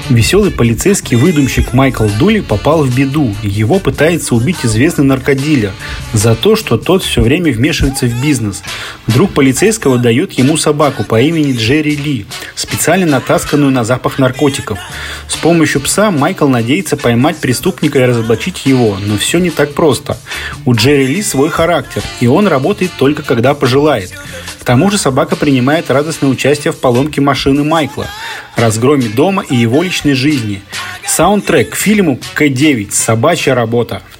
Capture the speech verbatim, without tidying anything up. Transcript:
Веселый полицейский выдумщик Майкл Дули попал в беду. Его пытается убить известный наркодилер за то, что тот все время вмешивается в бизнес. Друг полицейского дает ему собаку по имени Джерри Ли, специально натасканную на запах наркотиков. С помощью пса Майкл надеется поймать преступника и разоблачить его, но все не так просто. У Джерри Ли свой характер, и он работает только когда пожелает. К тому же собака принимает радостное участие в поломке машины Майкла, разгроме дома и его личной жизни. Саундтрек к фильму К девять «Собачья работа».